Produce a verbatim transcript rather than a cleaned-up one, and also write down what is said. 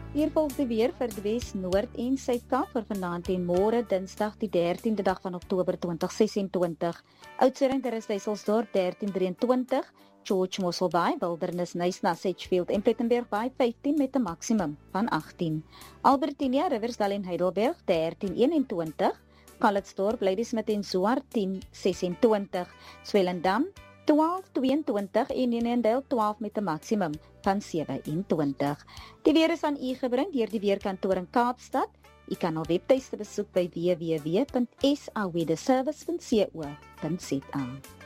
Hier volg die weer vir die Wes, Noord en Suid-Kaap vir vanaand en môre Dinsdag die dertiende dag van Oktober twintig sesentwintig. Oudtshoorn ter Wesselsdorp dertien drieëntwintig, George Mossel Bay, Wilderness Knysna, Sedgefield en Plettenberg Bay vyftien met 'n maksimum van agttien. Albertinia, Riversdal en Heidelberg dertien eenentwintig, Calitzdorp, Ladysmith en Zwaar tien sesentwintig, Swellendam twaalf tweeëntwintig en Nyenendale twaalf met 'n maksimum van sewentwintig. Die weer is aan u gebring deur die weerkantoor in Kaapstad. U kan ons webtuiste besoek by w w w punt s a weatherservice punt co punt za.